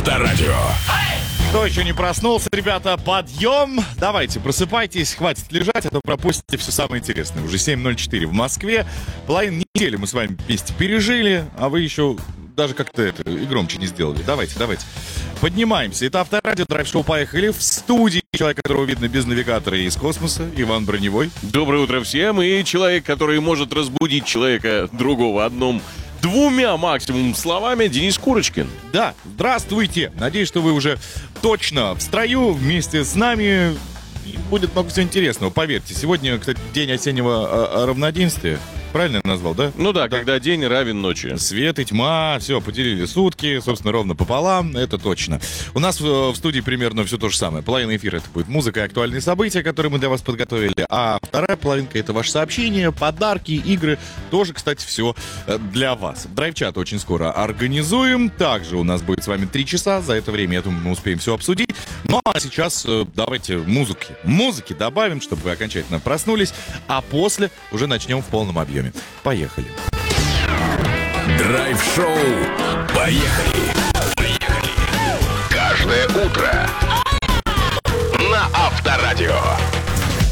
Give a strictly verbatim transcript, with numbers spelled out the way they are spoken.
Авторадио. Кто еще не проснулся, ребята, подъем. Давайте, просыпайтесь, хватит лежать, а то пропустите все самое интересное. Уже семь ноль четыре в Москве. Половину недели мы с вами вместе пережили, а вы еще даже как-то это и громче не сделали. Давайте, давайте. Поднимаемся. Это Авторадио, драйв-шоу «Поехали». В студии человек, которого видно без навигатора и из космоса, Иван Броневой. Доброе утро всем. И человек, который может разбудить человека другого одном, двумя максимум словами, Денис Курочкин. Да, здравствуйте. Надеюсь, что вы уже точно в строю вместе с нами. И будет много всего интересного. Поверьте, сегодня, кстати, день осеннего а, равноденствия. Правильно я назвал, да? Ну да, да, когда день равен ночи. Свет и тьма, все, поделили сутки, собственно, ровно пополам, это точно. У нас в, в студии примерно все то же самое. Половина эфира — это будет музыка и актуальные события, которые мы для вас подготовили, а вторая половинка — это ваши сообщения, подарки, игры. Тоже, кстати, все для вас. Драйв-чат очень скоро организуем. Также у нас будет с вами три часа. За это время, я думаю, мы успеем все обсудить. Ну а сейчас давайте музыки. Музыки добавим, чтобы вы окончательно проснулись, а после уже начнем в полном объеме. Поехали. Драйв-шоу. Поехали. Поехали. Каждое утро